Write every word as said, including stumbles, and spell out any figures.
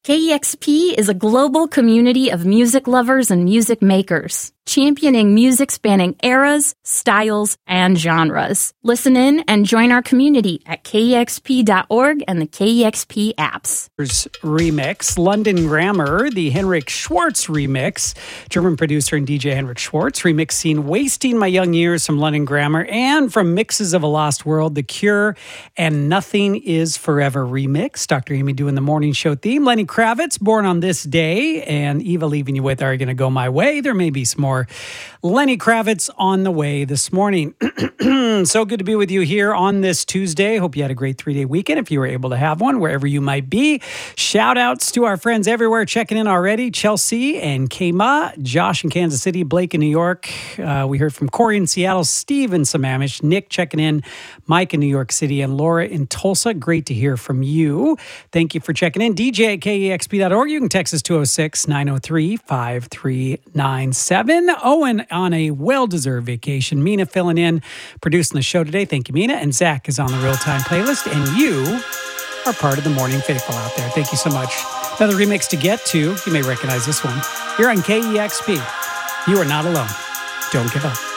K E X P is a global community of music lovers and music makers, championing music spanning eras, styles, and genres. Listen in and join our community at K E X P dot org and the K E X P apps. Remix, London Grammar, the Henrik Schwartz remix. German producer and D J Henrik Schwartz remixing Wasting My Young Years from London Grammar, and from Mixes of a Lost World, The Cure and Nothing Is Forever remix. Doctor Amy doing the morning show theme. Lenny Kravitz, Born on This Day, and Eva leaving you with Are You Gonna Go My Way? There may be some more Lenny Kravitz on the way this morning. So good to be with you here on this Tuesday. Hope you had a great three-day weekend if you were able to have one, wherever you might be. Shout outs to our friends everywhere checking in already. Chelsea and Kama, Josh in Kansas City, Blake in New York. Uh, we heard from Corey in Seattle, Steve in Sammamish, Nick checking in, Mike in New York City, and Laura in Tulsa. Great to hear from you. Thank you for checking in. D J at K E X P dot org. You can text us two oh six, nine oh three, five three nine seven. Owen on a well-deserved vacation. Mina filling in, producing the show today. Thank you, Mina. And Zach is on the real-time playlist. And you are part of the Morning Faithful out there. Thank you so much. Another remix to get to. You may recognize this one. You're on K E X P. You are not alone. Don't give up.